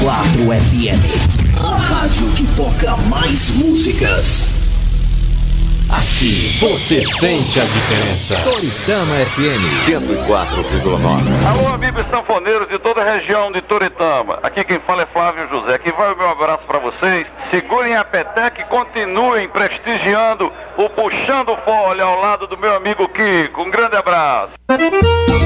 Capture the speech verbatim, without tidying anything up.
quatro F M. A rádio que toca mais músicas. Aqui você sente a diferença. Toritama F M cento e quatro vírgula nove. Alô, amigos sanfoneiros de toda a região de Toritama. Aqui quem fala é Flávio José. Aqui vai o meu abraço para vocês. Segurem a peteca e continuem prestigiando o Puxando Folha ao lado do meu amigo Kiko. Um grande abraço.